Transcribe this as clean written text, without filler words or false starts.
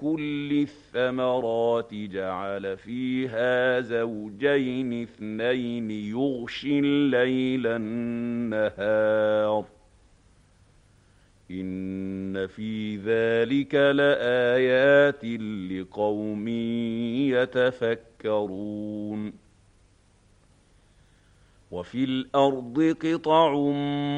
كل الثمرات جعل فيها زوجين اثنين يغشي الليل النهار إن في ذلك لآيات لقوم يتفكرون وفي الأرض قطع